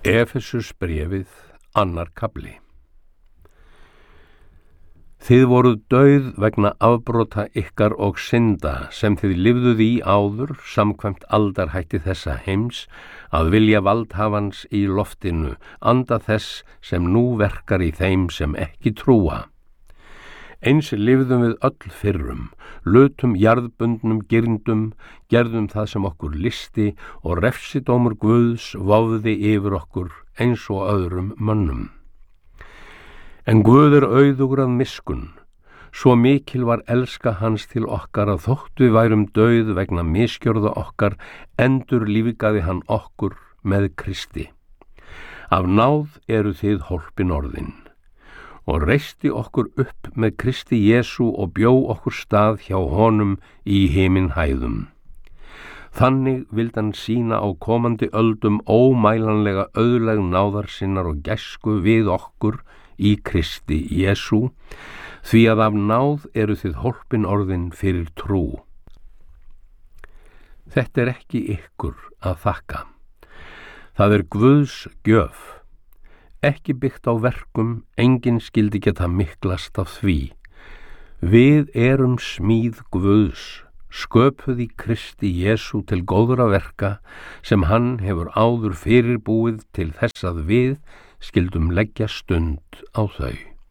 Efesusbréfið, 2. kafli. Þið voruð dauð vegna afbrota ykkar og synda sem þið lifðuð í áður samkvæmt aldarhætti þessa heims, að vilja valdhafans í loftinu, anda þess sem nú verkar í þeim sem ekki trúa. Eins lifðum við öll fyrrum, lutum jarðbundnum girndum, gerðum það sem okkur listi og refsidómur Guðs vofði yfir okkur eins og öðrum mönnum. En Guð auðugur að miskunn, svo mikil var elska hans til okkar að þótt við værum dauð vegna misgjörða okkar, endurlífgaði hann okkur með Kristi. Af náð eru þið hólpin orðin, og reisti okkur upp með Kristi Jesú og bjó okkur stað hjá honum í himinhæðum. Þannig vildi hann sýna á komandi öldum ómælanlega auðleg náðar sinnar og gæsku við okkur í Kristi Jesú, því að af náð eru þið hólpin orðin fyrir trú. Þetta er ekki ykkur að þakka. Það er Guðs gjöf, ekki byggt á verkum, enginn skyldi geta miklast af því. Við erum smíð Guðs, sköpuð í Kristi Jesú til góðra verka sem hann hefur áður fyrirbúið til þess að við skildum leggja stund á þau.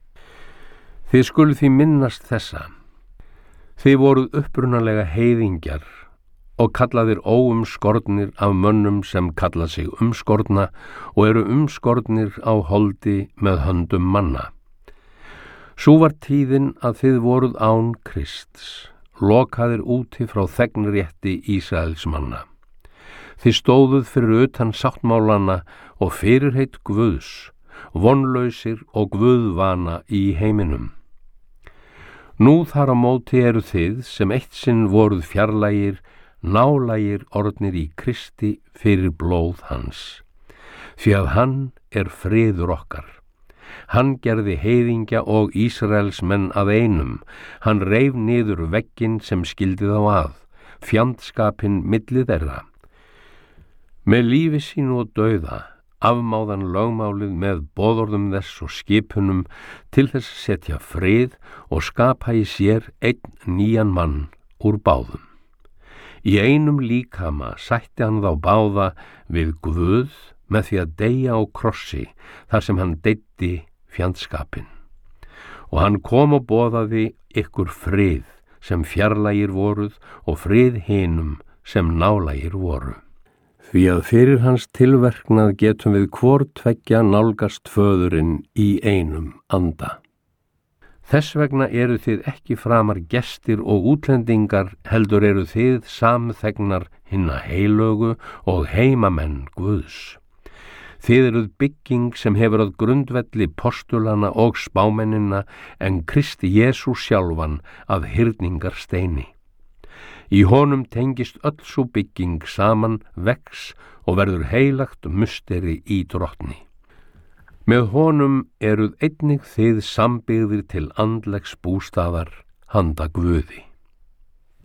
Þið skuluð því minnast þessa. Þið voruð upprunalega heiðingjar og kallaðir óumskornir af mönnum sem kalla sig umskorna og eru umskornir á holdi með höndum manna. Sú var tíðin að þið voruð án Krists, lokaðir úti frá þegnrétti Ísraels manna. Þið stóðuð fyrir utan sáttmálana og fyrirheit Guðs, vonlausir og guðvana í heiminum. Nú þar á móti eru þið sem eitt sinn voruð fjarlægir, nálægir orðnir í Kristi fyrir blóð hans. Því að hann er friður okkar. Hann gerði heiðingja og Ísraels menn að einum. Hann reif niður vegginn sem skildi þá að, fjandskapinn milli þeirra. Með lífi sínu og dauða afmáðan lögmálið með boðorðum þess og skipunum til þess að setja frið og skapa í sér einn nýjan mann úr báðum. Í einum líkama sætti hann þá báða við Guð með því að deyja á krossi þar sem hann deyddi fjandskapinn. Og hann kom og boðaði ykkur frið sem fjarlægir voruð og frið hinum sem nálægir voru. Því að fyrir hans tilverknað getum við hvor tveggja nálgast föðurinn í einum anda. Þess vegna eru þið ekki framar gestir og útlendingar, heldur eru þið samþegnar hinna heilögu og heimamenn Guðs. Þið eruð bygging sem hefur að grundvelli postulana og spámennina en Kristi Jesú sjálfan að hyrningarsteini. Í honum tengist öll sú bygging saman, vex og verður heilagt musteri í drottni. Með honum eruð einnig þið sambyggðir til andlegs bústaðar handa Guði.